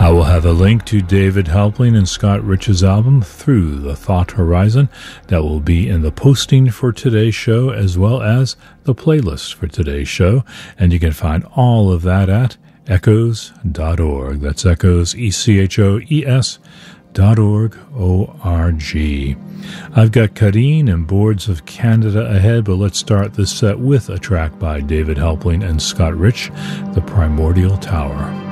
I will have a link to David Halpling and Scott Rich's album Through the Thought Horizon that will be in the posting for today's show as well as the playlist for today's show, and you can find all of that at echoes.org. That's echoes, ECHOES.org, O-R-G. I've got Careen and Boards of Canada ahead, but let's start this set with a track by David Halpling and Scott Rich, The Primordial Tower.